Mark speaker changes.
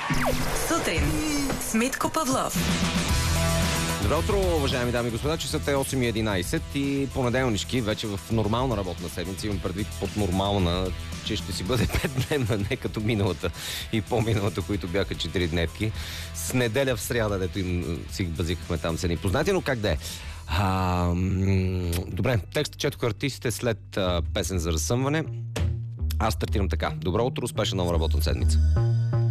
Speaker 1: Сутрин с Митко Павлов.
Speaker 2: Добро утро, уважаеми дами и господа, часът е 8:11 и понеделнишки, вече в нормална работна седмица, имам предвид под нормална, че ще си бъде 5-дневна, не като миналата и по-миналата, които бяха 4-дневки. С неделя в сряда, дето им си базикахме там с едни познати, но как да е. Добре, текстът четох артистите след песен за разсъмване. Аз стартирам така. Добро утро, успешна нова работна седмица.